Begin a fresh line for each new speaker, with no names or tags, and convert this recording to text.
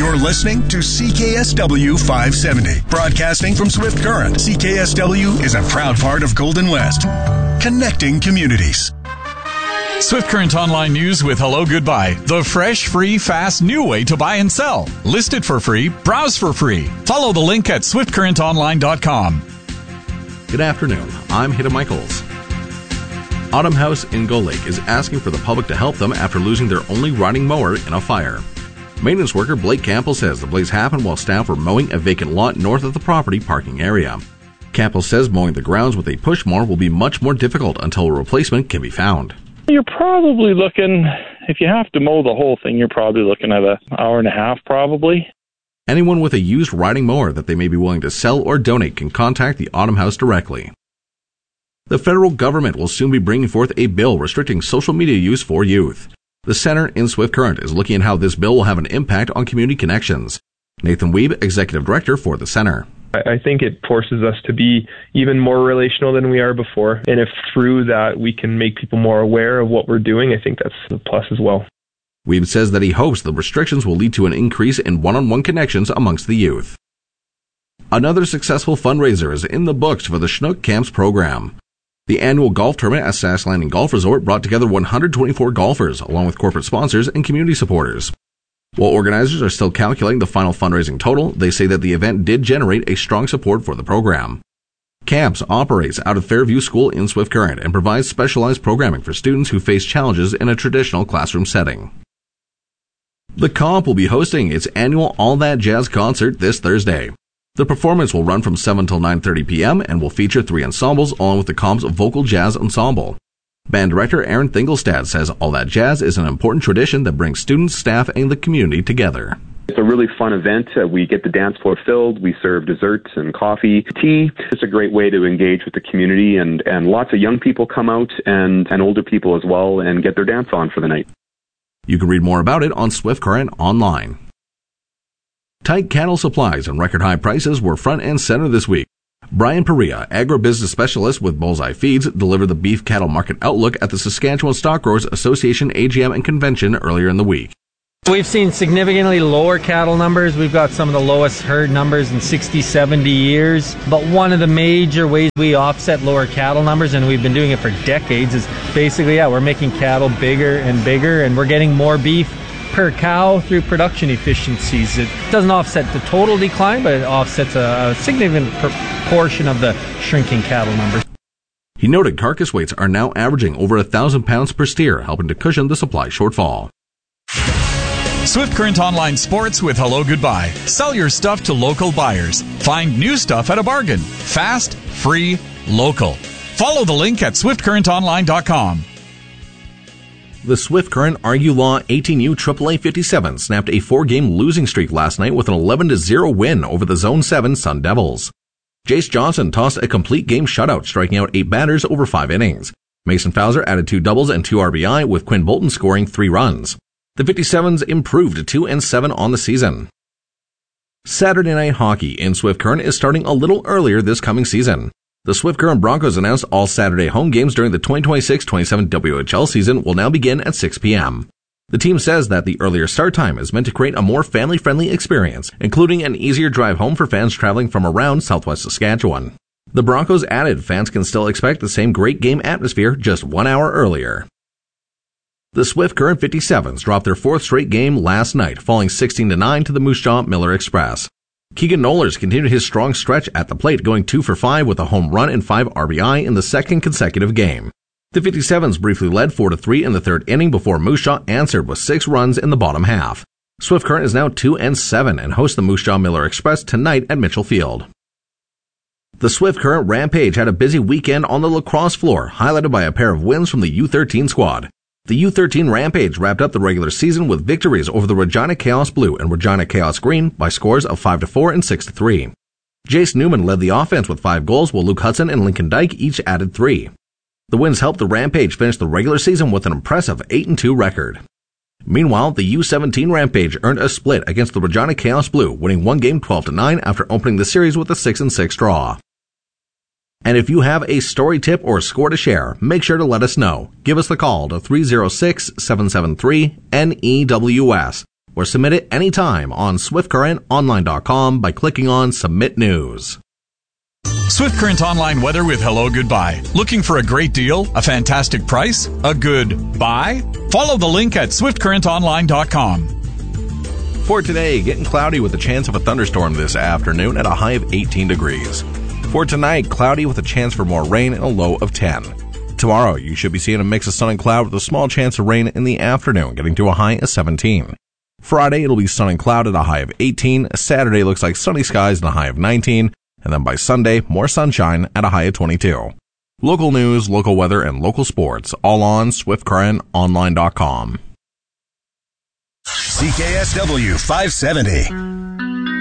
You're listening to CKSW 570. Broadcasting from Swift Current, CKSW is a proud part of Golden West. Connecting communities.
Swift Current Online News with Hello Goodbye. The fresh, free, fast, new way to buy and sell. List it for free. Browse for free. Follow the link at swiftcurrentonline.com.
Good afternoon. I'm Hida Michaels. Autumn House in Gull Lake is asking for the public to help them after losing their only riding mower in a fire. Maintenance worker Blake Campbell says the blaze happened while staff were mowing a vacant lot north of the property parking area. Campbell says mowing the grounds with a push mower will be much more difficult until a replacement can be found.
You're probably looking, if you have to mow the whole thing, you're probably looking at an hour and a half probably.
Anyone with a used riding mower that they may be willing to sell or donate can contact the Autumn House directly. The federal government will soon be bringing forth a bill restricting social media use for youth. The Center in Swift Current is looking at how this bill will have an impact on community connections. Nathan Weeb, Executive Director for the Center.
I think it forces us to be even more relational than we are before. And if through that we can make people more aware of what we're doing, I think that's a plus as well.
Weeb says that he hopes the restrictions will lead to an increase in one-on-one connections amongst the youth. Another successful fundraiser is in the books for the Chinook Camps program. The annual golf tournament at Sask Landing Golf Resort brought together 124 golfers, along with corporate sponsors and community supporters. While organizers are still calculating the final fundraising total, they say that the event did generate a strong support for the program. Camps operates out of Fairview School in Swift Current and provides specialized programming for students who face challenges in a traditional classroom setting. The Comp will be hosting its annual All That Jazz concert this Thursday. The performance will run from 7 till 9:30 p.m. and will feature 3 ensembles along with the Comp's vocal jazz ensemble. Band director Aaron Thingelstad says All That Jazz is an important tradition that brings students, staff, and the community together.
It's a really fun event. We get the dance floor filled. We serve desserts and coffee, tea. It's a great way to engage with the community, and lots of young people come out and older people as well and get their dance on for the night.
You can read more about it on Swift Current online. Tight cattle supplies and record high prices were front and center this week. Brian Perea, agribusiness specialist with Bullseye Feeds, delivered the beef cattle market outlook at the Saskatchewan Stock Growers Association AGM and convention earlier in the week.
We've seen significantly lower cattle numbers. We've got some of the lowest herd numbers in 60, 70 years. But one of the major ways we offset lower cattle numbers, and we've been doing it for decades, is basically, we're making cattle bigger and bigger, and we're getting more beef per cow through production efficiencies. It doesn't offset the total decline, but it offsets a significant portion of the shrinking cattle numbers.
He noted carcass weights are now averaging over 1,000 pounds per steer, helping to cushion the supply shortfall.
Swift Current Online Sports with Hello Goodbye. Sell your stuff to local buyers. Find new stuff at a bargain. Fast, free, local. Follow the link at swiftcurrentonline.com.
The Swift Current Argue Law 18U AAA 57 snapped a 4-game losing streak last night with an 11-0 win over the Zone 7 Sun Devils. Jace Johnson tossed a complete game shutout, striking out 8 batters over 5 innings. Mason Fowler added 2 doubles and 2 RBI, with Quinn Bolton scoring 3 runs. The 57s improved to 2-7 on the season. Saturday Night Hockey in Swift Current is starting a little earlier this coming season. The Swift Current Broncos announced all Saturday home games during the 2026-27 WHL season will now begin at 6 p.m. The team says that the earlier start time is meant to create a more family-friendly experience, including an easier drive home for fans traveling from around southwest Saskatchewan. The Broncos added fans can still expect the same great game atmosphere just 1 hour earlier. The Swift Current 57s dropped their 4th straight game last night, falling 16-9 to the Moose Jaw Miller Express. Keegan Nollers continued his strong stretch at the plate, going 2 for 5 with a home run and 5 RBI in the second consecutive game. The 57s briefly led 4-3 in the 3rd inning before Moose Jaw answered with 6 runs in the bottom half. Swift Current is now 2-7 and hosts the Moose Jaw Miller Express tonight at Mitchell Field. The Swift Current Rampage had a busy weekend on the lacrosse floor, highlighted by a pair of wins from the U13 squad. The U13 Rampage wrapped up the regular season with victories over the Regina Chaos Blue and Regina Chaos Green by scores of 5-4 and 6-3. Jace Newman led the offense with 5 goals, while Luke Hudson and Lincoln Dyke each added 3. The wins helped the Rampage finish the regular season with an impressive 8-2 record. Meanwhile, the U17 Rampage earned a split against the Regina Chaos Blue, winning one game 12-9 after opening the series with a 6-6 draw. And if you have a story tip or score to share, make sure to let us know. Give us the call to 306-773-NEWS or submit it anytime on SwiftCurrentOnline.com by clicking on Submit News.
Swift Current Online weather with Hello Goodbye. Looking for a great deal? A fantastic price? A good buy? Follow the link at SwiftCurrentOnline.com.
For today, getting cloudy with a chance of a thunderstorm this afternoon at a high of 18 degrees. For tonight, cloudy with a chance for more rain and a low of 10. Tomorrow, you should be seeing a mix of sun and cloud with a small chance of rain in the afternoon, getting to a high of 17. Friday, it'll be sun and cloud at a high of 18. Saturday looks like sunny skies and a high of 19. And then by Sunday, more sunshine at a high of 22. Local news, local weather, and local sports, all on SwiftCurrentOnline.com.
CKSW 570.